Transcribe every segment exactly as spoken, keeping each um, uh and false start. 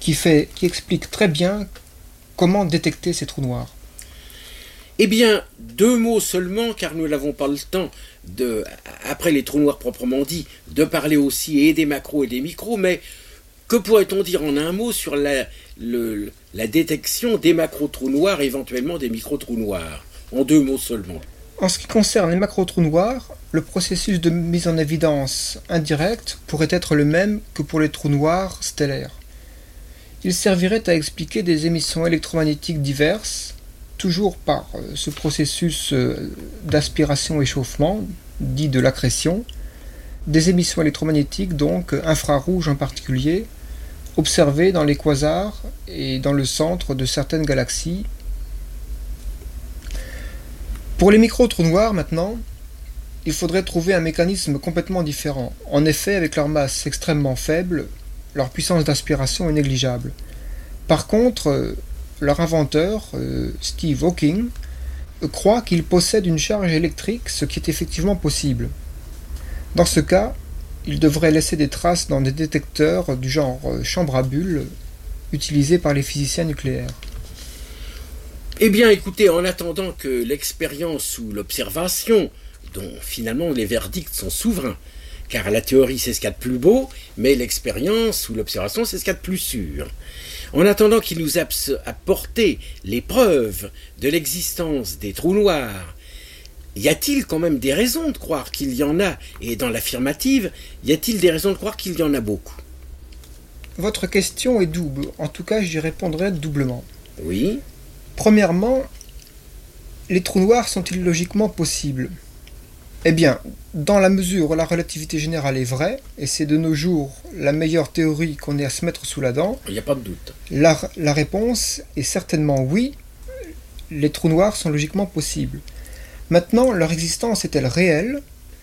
qui, fait, qui explique très bien comment détecter ces trous noirs. Eh bien, deux mots seulement, car nous n'avons pas le temps, de, après les trous noirs proprement dit, de parler aussi et des macros et des micros, mais que pourrait-on dire en un mot sur la, le, la détection des macro-trous noirs, éventuellement des micro-trous noirs, en deux mots seulement? En ce qui concerne les macro-trous noirs, le processus de mise en évidence indirecte pourrait être le même que pour les trous noirs stellaires. Il servirait à expliquer des émissions électromagnétiques diverses, toujours par ce processus d'aspiration-échauffement, dit de l'accrétion, des émissions électromagnétiques, donc infrarouges en particulier, observées dans les quasars et dans le centre de certaines galaxies. Pour les micro-trous noirs, maintenant, il faudrait trouver un mécanisme complètement différent. En effet, avec leur masse extrêmement faible, leur puissance d'aspiration est négligeable. Par contre, leur inventeur, Steve Hawking, croit qu'il possède une charge électrique, ce qui est effectivement possible. Dans ce cas, il devrait laisser des traces dans des détecteurs du genre chambre à bulles utilisés par les physiciens nucléaires. Eh bien, écoutez, en attendant que l'expérience ou l'observation, dont finalement les verdicts sont souverains, car la théorie c'est ce qu'il y a de plus beau, mais l'expérience ou l'observation c'est ce qu'il y a de plus sûr. En attendant qu'il nous a apporté les preuves de l'existence des trous noirs, y a-t-il quand même des raisons de croire qu'il y en a, et dans l'affirmative, y a-t-il des raisons de croire qu'il y en a beaucoup? Votre question est double, en tout cas j'y répondrai doublement. Oui. Premièrement, les trous noirs sont-ils logiquement possibles? Eh bien, dans la mesure où la relativité générale est vraie, et c'est de nos jours la meilleure théorie qu'on ait à se mettre sous la dent, il n'y a pas de doute. La, la réponse est certainement oui, les trous noirs sont logiquement possibles. Maintenant, leur existence est-elle réelle?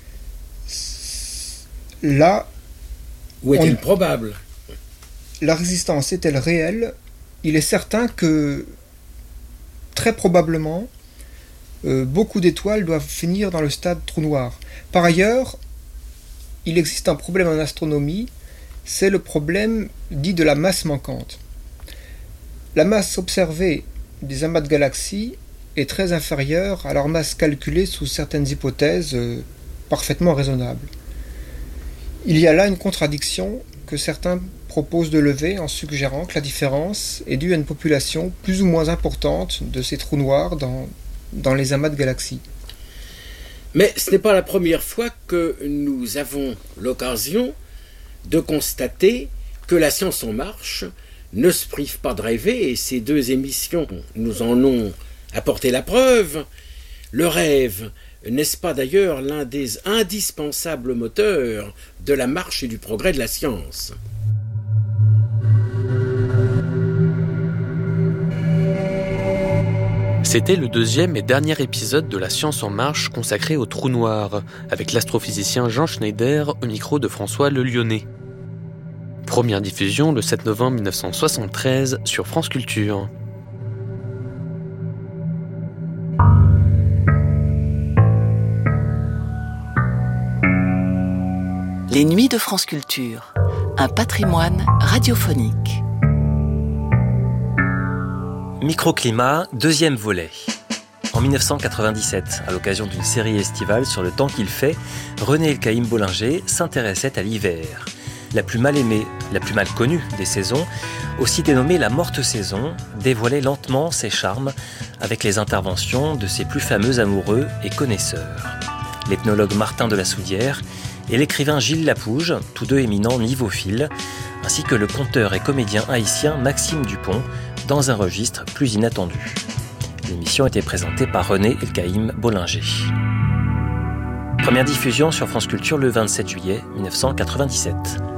Là, ou est-elle on... probable? Leur existence est-elle réelle? Il est certain que, très probablement, euh, beaucoup d'étoiles doivent finir dans le stade trou noir. Par ailleurs, il existe un problème en astronomie, c'est le problème dit de la masse manquante. La masse observée des amas de galaxies est très inférieure à leur masse calculée sous certaines hypothèses euh, parfaitement raisonnables. Il y a là une contradiction que certains proposent de lever en suggérant que la différence est due à une population plus ou moins importante de ces trous noirs dans, dans les amas de galaxies. Mais ce n'est pas la première fois que nous avons l'occasion de constater que la science en marche ne se prive pas de rêver, et ces deux émissions nous en ont apporté la preuve. Le rêve, n'est-ce pas d'ailleurs l'un des indispensables moteurs de la marche et du progrès de la science? C'était le deuxième et dernier épisode de La Science en Marche consacré aux trous noirs, avec l'astrophysicien Jean Schneider au micro de François Le Lyonnais. Première diffusion le sept novembre mille neuf cent soixante-treize sur France Culture. Les Nuits de France Culture, un patrimoine radiophonique. Microclimat, deuxième volet. En mille neuf cent quatre-vingt-dix-sept, à l'occasion d'une série estivale sur le temps qu'il fait, René Elkaïm Bollinger s'intéressait à l'hiver. La plus mal aimée, la plus mal connue des saisons, aussi dénommée la morte saison, dévoilait lentement ses charmes avec les interventions de ses plus fameux amoureux et connaisseurs. L'ethnologue Martin de la Soudière et l'écrivain Gilles Lapouge, tous deux éminents nivophiles, ainsi que le conteur et comédien haïtien Maxime Dupont, dans un registre plus inattendu. L'émission était présentée par René Elkaïm Bollinger. Première diffusion sur France Culture le vingt-sept juillet mille neuf cent quatre-vingt-dix-sept.